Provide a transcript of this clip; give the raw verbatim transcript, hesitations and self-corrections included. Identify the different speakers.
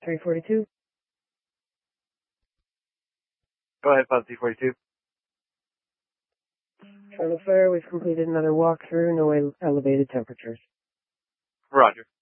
Speaker 1: three forty-two.
Speaker 2: Go ahead, Pod three forty-two.
Speaker 1: Charlotte Fire, we've completed another walkthrough, no ele- elevated temperatures.
Speaker 2: Roger.